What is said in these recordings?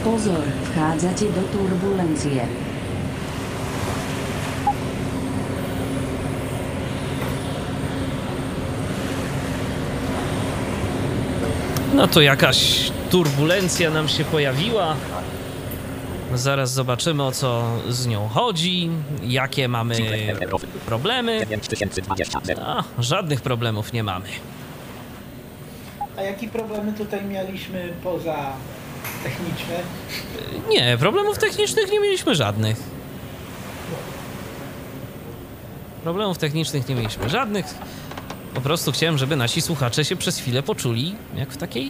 Pozor, wchádzacie do turbulencie. No to jakaś turbulencja nam się pojawiła. Zaraz zobaczymy, o co z nią chodzi, jakie mamy problemy. A, żadnych problemów nie mamy. A jakie problemy tutaj mieliśmy poza techniczne? Nie, problemów technicznych nie mieliśmy żadnych. Problemów technicznych nie mieliśmy żadnych. Po prostu chciałem, żeby nasi słuchacze się przez chwilę poczuli jak w takiej,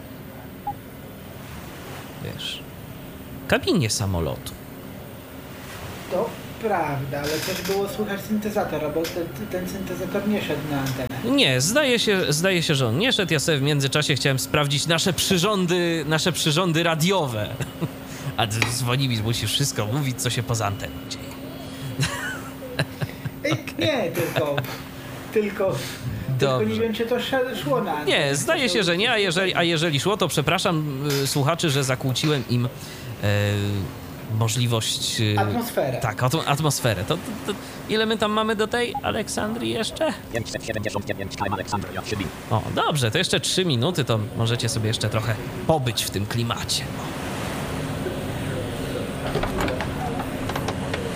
wiesz, kabinie samolotu. To prawda, ale też było słychać syntezatora, bo ten syntezator nie szedł na antenę. Nie, zdaje się, że on nie szedł. Ja sobie w międzyczasie chciałem sprawdzić nasze przyrządy radiowe. A dzwoni mi, musi wszystko mówić, co się poza anteną dzieje. Nie, tylko nie wiem, czy to szło na antenę. Nie, zdaje się, że nie, a jeżeli szło, to przepraszam słuchaczy, że zakłóciłem im możliwość... Atmosferę. Tak, atmosferę. To ile my tam mamy do tej Aleksandrii jeszcze? 579 km Aleksandria 3 dni. O, dobrze, to jeszcze 3 minuty, to możecie sobie jeszcze trochę pobyć w tym klimacie.